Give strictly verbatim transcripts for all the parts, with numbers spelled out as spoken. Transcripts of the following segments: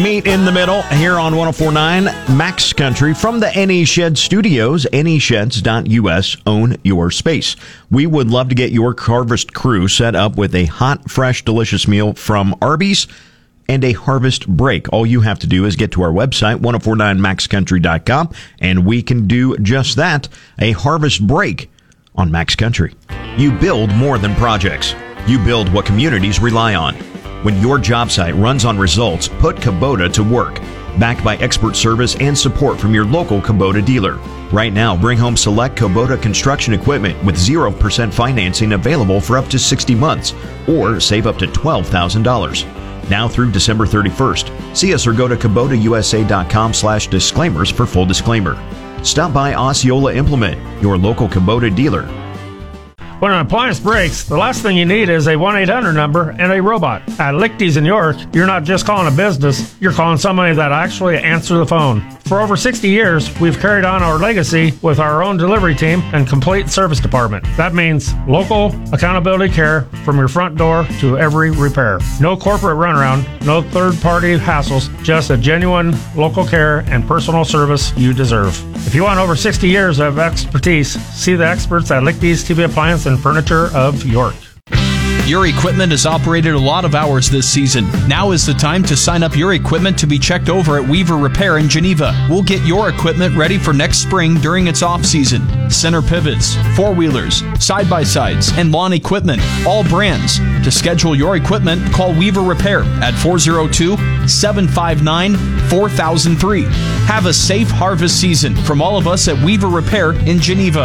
Meet in the middle here on one oh four point nine Max Country from the Any Shed Studios. any sheds dot u s. Own your space. We would love to get your harvest crew set up with a hot, fresh, delicious meal from Arby's and a harvest break. All you have to do is get to our website, ten forty-nine max country dot com, and we can do just that, a harvest break on Max Country. You build more than projects. You build what communities rely on. When your job site runs on results, put Kubota to work. Backed by expert service and support from your local Kubota dealer. Right now, bring home select Kubota construction equipment with zero percent financing available for up to sixty months, or save up to twelve thousand dollars. Now through December thirty-first. See us or go to Kubota U S A dot com slash disclaimers for full disclaimer. Stop by Osceola Implement, your local Kubota dealer. When an appliance breaks, the last thing you need is a one eight hundred number and a robot. At Lichty's in York, you're not just calling a business, you're calling somebody that actually answers the phone. For over sixty years, we've carried on our legacy with our own delivery team and complete service department. That means local accountability care from your front door to every repair. No corporate runaround, no third-party hassles, just a genuine local care and personal service you deserve. If you want over sixty years of expertise, see the experts at Lichty's T V Appliance and Furniture of York. Your equipment has operated a lot of hours this season. Now is the time to sign up your equipment to be checked over at Weaver Repair in Geneva. We'll get your equipment ready for next spring during its off-season. Center pivots, four-wheelers, side-by-sides, and lawn equipment, all brands. To schedule your equipment, call Weaver Repair at four oh two, seven five nine, four thousand three. Have a safe harvest season from all of us at Weaver Repair in Geneva.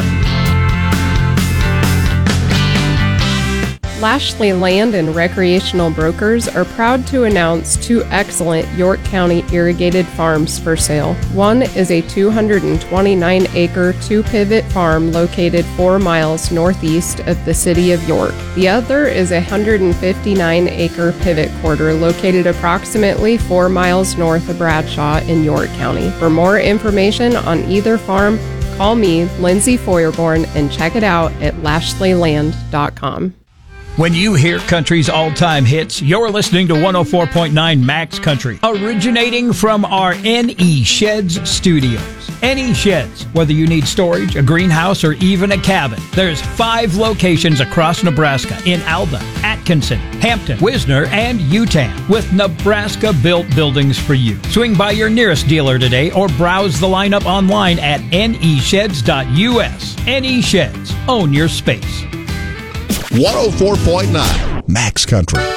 Lashley Land and Recreational Brokers are proud to announce two excellent York County irrigated farms for sale. One is a two hundred twenty-nine acre two-pivot farm located four miles northeast of the city of York. The other is a one hundred fifty-nine acre pivot quarter located approximately four miles north of Bradshaw in York County. For more information on either farm, call me, Lindsay Feuerborn, and check it out at lashley land dot com. When you hear country's all-time hits, you're listening to one oh four point nine Max Country, originating from our N E Sheds studios. N E Sheds, whether you need storage, a greenhouse, or even a cabin. There's five locations across Nebraska in Alba, Atkinson, Hampton, Wisner, and Utan, with Nebraska-built buildings for you. Swing by your nearest dealer today or browse the lineup online at N E sheds dot U S. N E Sheds. Own your space. one oh four point nine Max Country.